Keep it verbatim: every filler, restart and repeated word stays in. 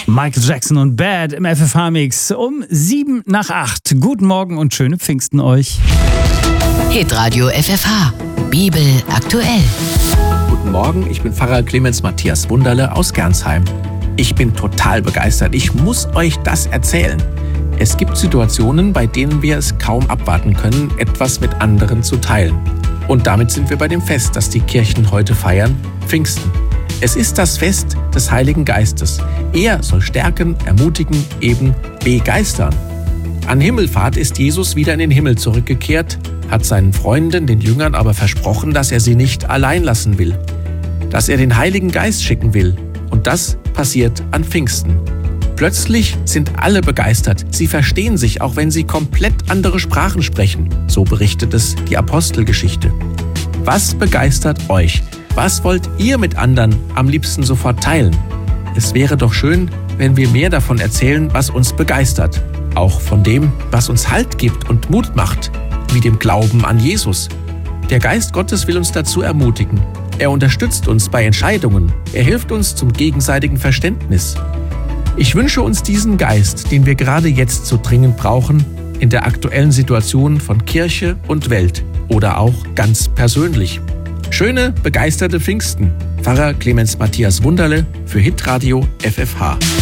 Michael Jackson und Bad im F F H-Mix um sieben nach acht. Guten Morgen und schöne Pfingsten euch. Hitradio F F H. Bibel aktuell. Guten Morgen, ich bin Pfarrer Clemens Matthias Wunderle aus Gernsheim. Ich bin total begeistert. Ich muss euch das erzählen. Es gibt Situationen, bei denen wir es kaum abwarten können, etwas mit anderen zu teilen. Und damit sind wir bei dem Fest, das die Kirchen heute feiern, Pfingsten. Es ist das Fest des Heiligen Geistes. Er soll stärken, ermutigen, eben begeistern. An Himmelfahrt ist Jesus wieder in den Himmel zurückgekehrt, hat seinen Freunden, den Jüngern, aber versprochen, dass er sie nicht allein lassen will, dass er den Heiligen Geist schicken will. Und das passiert an Pfingsten. Plötzlich sind alle begeistert. Sie verstehen sich, auch wenn sie komplett andere Sprachen sprechen. So berichtet es die Apostelgeschichte. Was begeistert euch? Was wollt ihr mit anderen am liebsten sofort teilen? Es wäre doch schön, wenn wir mehr davon erzählen, was uns begeistert. Auch von dem, was uns Halt gibt und Mut macht, wie dem Glauben an Jesus. Der Geist Gottes will uns dazu ermutigen. Er unterstützt uns bei Entscheidungen. Er hilft uns zum gegenseitigen Verständnis. Ich wünsche uns diesen Geist, den wir gerade jetzt so dringend brauchen, in der aktuellen Situation von Kirche und Welt oder auch ganz persönlich. Schöne, begeisterte Pfingsten. Pfarrer Clemens Matthias Wunderle für Hitradio F F H.